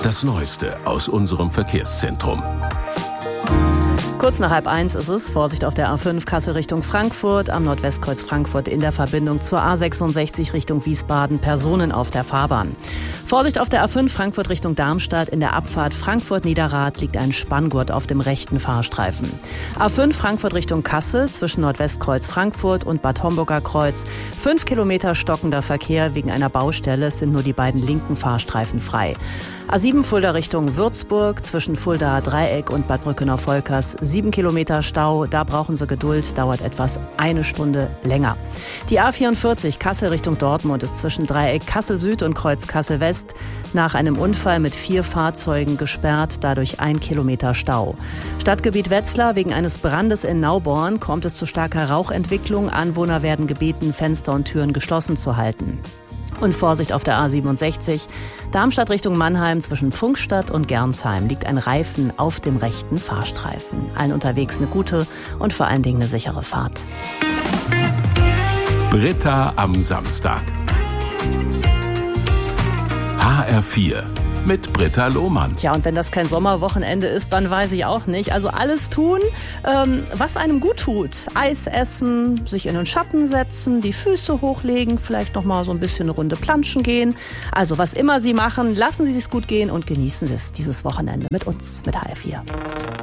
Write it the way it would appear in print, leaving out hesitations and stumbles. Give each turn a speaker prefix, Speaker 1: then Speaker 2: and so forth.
Speaker 1: Das Neueste aus unserem Verkehrszentrum.
Speaker 2: Kurz nach 12:30 ist es. Vorsicht auf der A5 Kassel Richtung Frankfurt, am Nordwestkreuz Frankfurt in der Verbindung zur A66 Richtung Wiesbaden, Personen auf der Fahrbahn. Vorsicht auf der A5 Frankfurt Richtung Darmstadt, in der Abfahrt Frankfurt-Niederrad liegt ein Spanngurt auf dem rechten Fahrstreifen. A5 Frankfurt Richtung Kassel zwischen Nordwestkreuz Frankfurt und Bad Homburger Kreuz. 5 Kilometer stockender Verkehr wegen einer Baustelle, es sind nur die beiden linken Fahrstreifen frei. A7 Fulda Richtung Würzburg, zwischen Fuldaer Dreieck und Bad Brückener-Volkers 7 Kilometer Stau. Da brauchen Sie Geduld, dauert etwas 1 Stunde länger. Die A44 Kassel Richtung Dortmund ist zwischen Dreieck Kassel Süd und Kreuz Kassel West nach einem Unfall mit 4 Fahrzeugen gesperrt, dadurch 1 Kilometer Stau. Stadtgebiet Wetzlar, wegen eines Brandes in Nauborn kommt es zu starker Rauchentwicklung. Anwohner werden gebeten, Fenster und Türen geschlossen zu halten. Und Vorsicht auf der A67. Darmstadt Richtung Mannheim zwischen Pfungstadt und Gernsheim liegt ein Reifen auf dem rechten Fahrstreifen. Allen unterwegs eine gute und vor allen Dingen eine sichere Fahrt.
Speaker 1: Britta am Samstag. HR4 mit Britta Lohmann.
Speaker 2: Tja, und wenn das kein Sommerwochenende ist, dann weiß ich auch nicht. Also alles tun, was einem gut tut. Eis essen, sich in den Schatten setzen, die Füße hochlegen, vielleicht noch mal so ein bisschen eine Runde planschen gehen. Also was immer Sie machen, lassen Sie es gut gehen und genießen Sie es dieses Wochenende mit uns, mit HR4.